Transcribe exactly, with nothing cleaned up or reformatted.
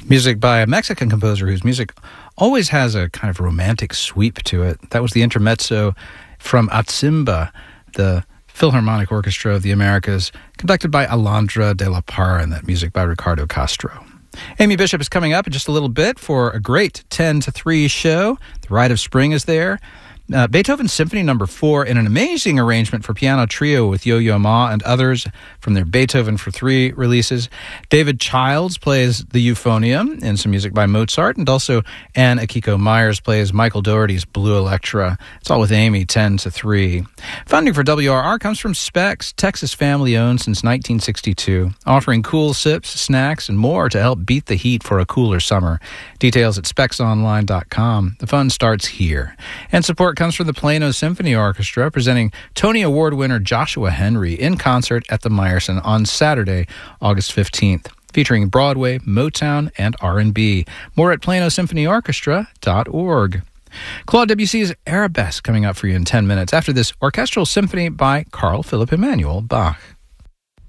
Music by a Mexican composer whose music always has a kind of romantic sweep to it. That was the intermezzo from Atzimba, the Philharmonic Orchestra of the Americas, conducted by Alondra de la Parra, and that music by Ricardo Castro. Amy Bishop is coming up in just a little bit for a great ten to three show. The Rite of Spring is there. Uh, Beethoven Symphony Number four in an amazing arrangement for piano trio with Yo-Yo Ma and others from their Beethoven for three releases. David Childs plays the euphonium and some music by Mozart, and also Anne Akiko Myers plays Michael Dougherty's Blue Electra. It's all with Amy, ten to three. Funding for W R R comes from Specs, Texas family-owned since nineteen sixty-two, offering cool sips, snacks, and more to help beat the heat for a cooler summer. Details at specs online dot com. The fun starts here. And support comes from the Plano Symphony Orchestra, presenting Tony Award winner Joshua Henry in concert at the Meyerson on Saturday, August fifteenth, featuring Broadway, Motown, and R and B. More at plano symphony orchestra dot org. Claude Debussy's Arabesque coming up for you in ten minutes after this orchestral symphony by Carl Philipp Emanuel Bach.